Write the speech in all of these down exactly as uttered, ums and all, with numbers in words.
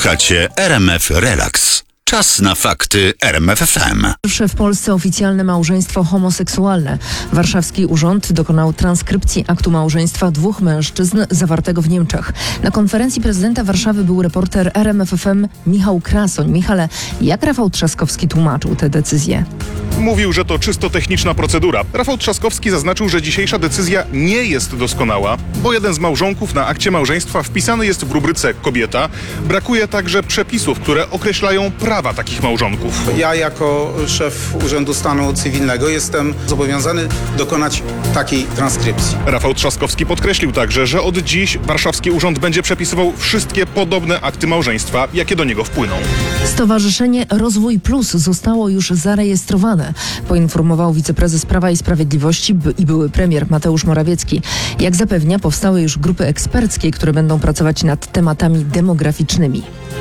Słuchacie R M F Relax. Czas na fakty R M F F M. Pierwsze w Polsce oficjalne małżeństwo homoseksualne. Warszawski Urząd dokonał transkrypcji aktu małżeństwa dwóch mężczyzn zawartego w Niemczech. Na konferencji prezydenta Warszawy był reporter R M F F M Michał Krasoń. Michale, jak Rafał Trzaskowski tłumaczył tę decyzję? Mówił, że to czysto techniczna procedura. Rafał Trzaskowski zaznaczył, że dzisiejsza decyzja nie jest doskonała, bo jeden z małżonków na akcie małżeństwa wpisany jest w rubryce kobieta. Brakuje także przepisów, które określają prawa takich małżonków. Ja jako szef Urzędu Stanu Cywilnego jestem zobowiązany dokonać takiej transkrypcji. Rafał Trzaskowski podkreślił także, że od dziś warszawski urząd będzie przepisywał wszystkie podobne akty małżeństwa, jakie do niego wpłyną. Stowarzyszenie Rozwój Plus zostało już zarejestrowane, poinformował wiceprezes Prawa i Sprawiedliwości i były premier Mateusz Morawiecki. Jak zapewnia, powstały już grupy eksperckie, które będą pracować nad tematami demograficznymi.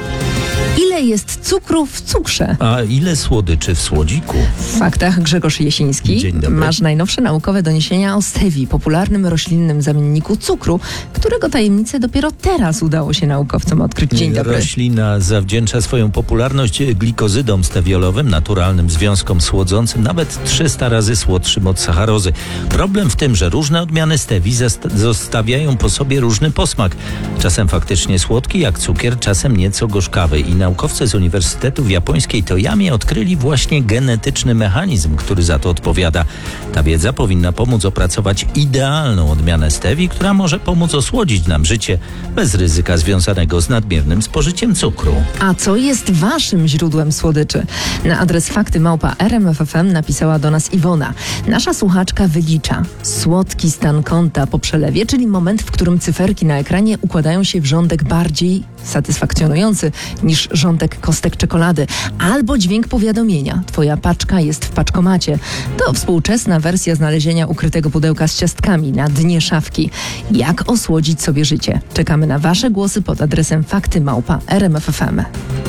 Ile jest cukru w cukrze? A ile słodyczy w słodziku? W faktach Grzegorz Jasiński. Dzień dobry. Masz najnowsze naukowe doniesienia o stevii, popularnym roślinnym zamienniku cukru, którego tajemnicę dopiero teraz udało się naukowcom odkryć. Dzień dobry. Roślina zawdzięcza swoją popularność glikozydom stewiolowym, naturalnym związkom słodzącym, nawet trzysta razy słodszym od sacharozy. Problem w tym, że różne odmiany stevii zostawiają po sobie różny posmak. Czasem faktycznie słodki jak cukier, czasem nieco gorzkawy. I naukowcy z Uniwersytetu w japońskiej Toyamie odkryli właśnie genetyczny mechanizm, który za to odpowiada. Ta wiedza powinna pomóc opracować idealną odmianę stevii, która może pomóc osłodzić nam życie bez ryzyka związanego z nadmiernym spożyciem cukru. A co jest waszym źródłem słodyczy? Na adres fakty małpa R M F F M napisała do nas Iwona. Nasza słuchaczka wylicza słodki stan konta po przelewie, czyli moment, w którym cyferki na ekranie układają się w rządek bardziej satysfakcjonujący niż rządek kostek czekolady, albo dźwięk powiadomienia. Twoja paczka jest w paczkomacie. To współczesna wersja znalezienia ukrytego pudełka z ciastkami na dnie szafki. Jak osłodzić sobie życie? Czekamy na wasze głosy pod adresem fakty małpa R M F F M.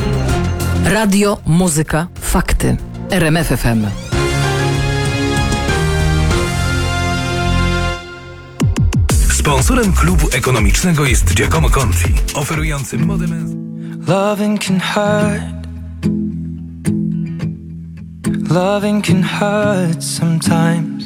Radio, muzyka, fakty. R M F F M. Sponsorem klubu ekonomicznego jest Giacomo Conti, oferujący modę męską. Loving can hurt. Loving can hurt sometimes.